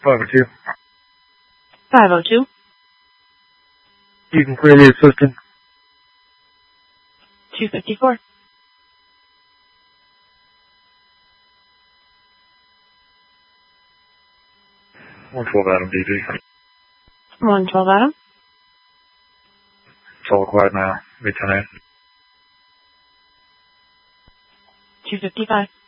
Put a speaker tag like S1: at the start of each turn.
S1: 502.
S2: 502.
S1: You can clearly assisted.
S2: 254.
S1: 112 Adam DG.
S2: 112 Adam.
S1: It's all quiet now. Be 10 8.
S2: 255.